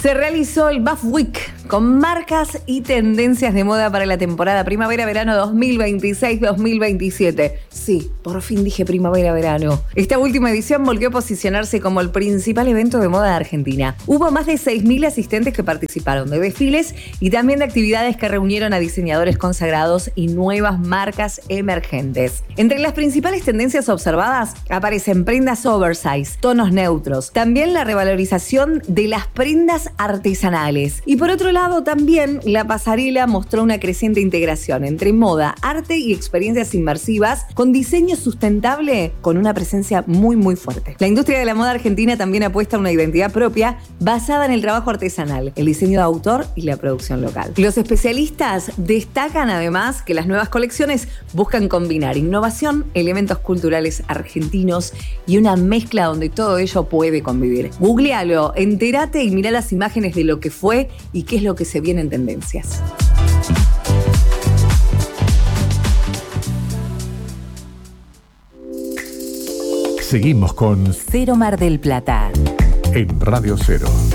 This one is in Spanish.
Se realizó el Buff Week con marcas y tendencias de moda para la temporada primavera-verano 2026-2027. Sí, por fin dije primavera-verano. Esta última edición volvió a posicionarse como el principal evento de moda de Argentina. Hubo más de 6.000 asistentes que participaron de desfiles y también de actividades que reunieron a diseñadores consagrados y nuevas marcas emergentes. Entre las principales tendencias observadas aparecen prendas oversize, tonos neutros, también la revalorización de las prendas artesanales. Y por otro lado, también la pasarela mostró una creciente integración entre moda, arte y experiencias inmersivas con diseño sustentable con una presencia muy fuerte. La industria de la moda argentina también apuesta a una identidad propia basada en el trabajo artesanal, el diseño de autor y la producción local. Los especialistas destacan además que las nuevas colecciones buscan combinar innovación, elementos culturales argentinos y una mezcla donde todo ello puede convivir. Googlealo, entérate y mira las imágenes de lo que fue y qué es lo que se viene en tendencias. Seguimos con Cero Mar del Plata en Radio Cero.